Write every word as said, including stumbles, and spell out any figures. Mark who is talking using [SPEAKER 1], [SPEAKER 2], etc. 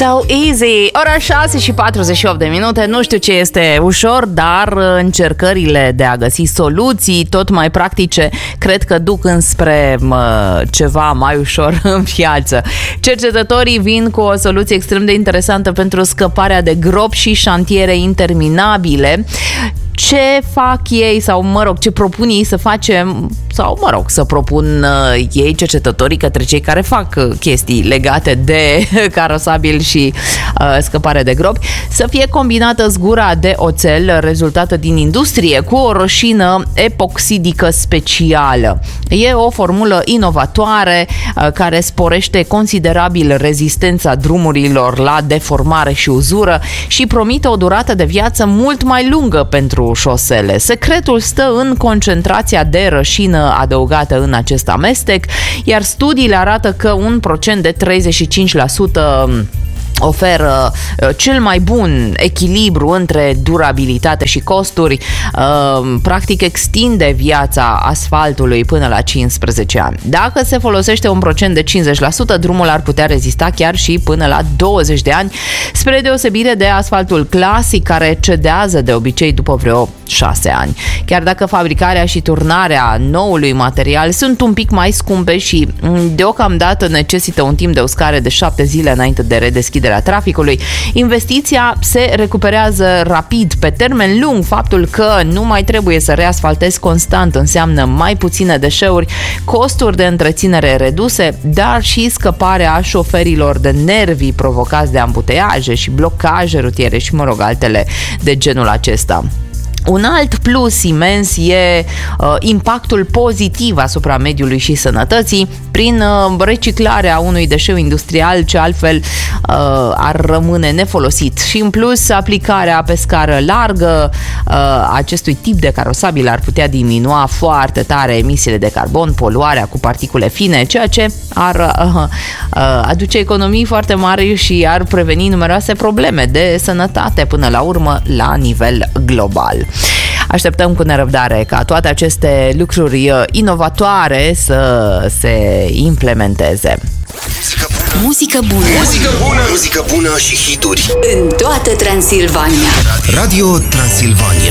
[SPEAKER 1] So easy. Ora șase și patruzeci și opt de minute. Nu știu ce este ușor, dar încercările de a găsi soluții tot mai practice cred că duc înspre mă, ceva mai ușor în viață. Cercetătorii vin cu o soluție extrem de interesantă pentru scăparea de gropi și șantiere interminabile. Ce fac ei sau, mă rog, ce propun ei să facem sau, mă rog, să propun uh, ei, cercetătorii, către cei care fac uh, chestii legate de carosabil și uh, scăpare de gropi, să fie combinată zgura de oțel rezultată din industrie cu o roșină epoxidică specială. E o formulă inovatoare uh, care sporește considerabil rezistența drumurilor la deformare și uzură și promite o durată de viață mult mai lungă pentru șosele. Secretul stă în concentrația de rășină adăugată în acest amestec, iar studiile arată că un procent de treizeci și cinci la sută oferă uh, cel mai bun echilibru între durabilitate și costuri, uh, practic extinde viața asfaltului până la cincisprezece ani. Dacă se folosește un procent de cincizeci la sută, drumul ar putea rezista chiar și până la douăzeci de ani, spre deosebire de asfaltul clasic, care cedează de obicei după vreo șase ani. Chiar dacă fabricarea și turnarea noului material sunt un pic mai scumpe și deocamdată necesită un timp de uscare de șapte zile înainte de redeschiderea traficului, investiția se recuperează rapid. Pe termen lung, faptul că nu mai trebuie să reasfaltezi constant înseamnă mai puține deșeuri, costuri de întreținere reduse, dar și scăparea șoferilor de nervii provocați de ambuteiaje și blocaje rutiere și, mă rog, altele de genul acesta. Un alt plus imens e uh, impactul pozitiv asupra mediului și sănătății prin uh, reciclarea unui deșeu industrial ce altfel uh, ar rămâne nefolosit. Și în plus, aplicarea pe scară largă uh, acestui tip de carosabil ar putea diminua foarte tare emisiile de carbon, poluarea cu particule fine, ceea ce ar uh, uh, aduce economii foarte mari și ar preveni numeroase probleme de sănătate până la urmă la nivel global. Așteptăm cu nerăbdare ca toate aceste lucruri inovatoare să se implementeze.
[SPEAKER 2] Muzică bună.
[SPEAKER 3] Muzică bună. Muzică bună și hituri
[SPEAKER 2] în toată Transilvania.
[SPEAKER 3] Radio Transilvania.